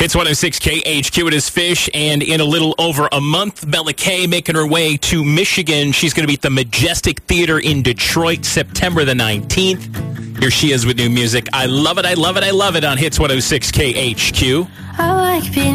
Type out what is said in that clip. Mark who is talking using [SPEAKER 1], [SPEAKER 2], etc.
[SPEAKER 1] It's 106 KHQ. It is Fish, and in a little over a month, Bella Kay making her way to Michigan. She's going to be at the Majestic Theater in Detroit, September the 19th. Here she is with new music. I love it, I love it, I love it on Hits 106 KHQ.
[SPEAKER 2] I like being